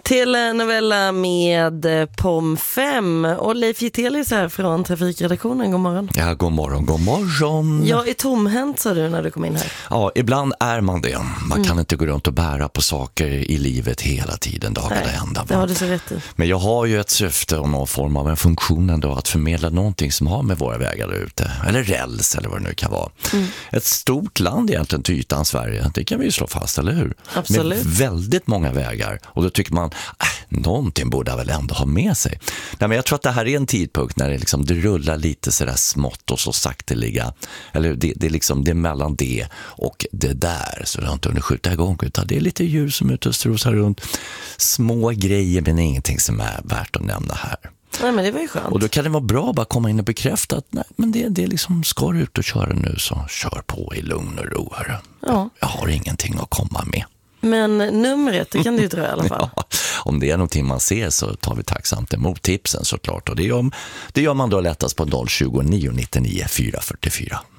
Telenovella med POM 5 och Leif Gitelius här från Trafikredaktionen. God morgon. Ja, god morgon, god morgon. Jag är tomhänt, sa du när du kom in här. Ja, ibland är man det. Man kan inte gå runt och bära på saker i livet hela tiden, dagarna ända. Det har du så rätt i. Men jag har ju ett syfte och någon form av en funktion ändå att förmedla någonting som har med våra vägar ute. Eller räls eller vad det nu kan vara. Ett stort land egentligen till ytan Sverige, det kan vi ju slå fast, eller hur? Absolut. Med väldigt många vägar. Och då tycker man, någonting borde jag väl ändå ha med sig. Nej, men jag tror att det här är en tidpunkt när det rullar lite sådär smått och så sakteliga. Eller det är mellan det och det där. Så det har inte hunnit skjuta igång, utan det är lite djur som är ute och strosar runt. Små grejer, men ingenting som är värt att nämna här. Nej, men det var ju skönt. Och då kan det vara bra att bara komma in och bekräfta att nej, men det är liksom, ska du ut och köra nu så kör på i lugn och ro här. Ja. Jag har ingenting att komma med. Men numret, det kan du ju dra i alla fall. Ja, om det är någonting man ser så tar vi tacksamt emot tipsen såklart. Och det gör man då lättast på 020 999 444.